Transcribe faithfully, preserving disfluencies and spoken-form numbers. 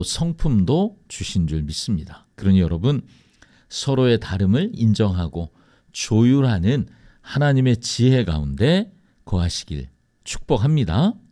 성품도 주신 줄 믿습니다. 그러니 여러분, 서로의 다름을 인정하고 조율하는 하나님의 지혜 가운데 거하시길 축복합니다.